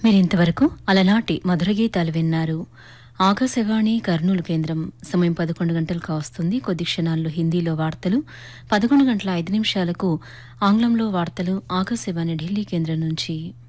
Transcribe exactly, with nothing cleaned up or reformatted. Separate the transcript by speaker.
Speaker 1: మీరింతవరకు అలనాటి మధుర గీతాలు విన్నారు. ఆకాశవాణి కర్నూలు కేంద్రం సమయం పదకొండు గంటలు కావస్తుంది. కొద్ది క్షణాల్లో హిందీలో వార్తలు, పదకొండు గంటల ఐదు నిమిషాలకు ఆంగ్లంలో వార్తలు ఆకాశవాణి ఢిల్లీ కేంద్రం నుంచి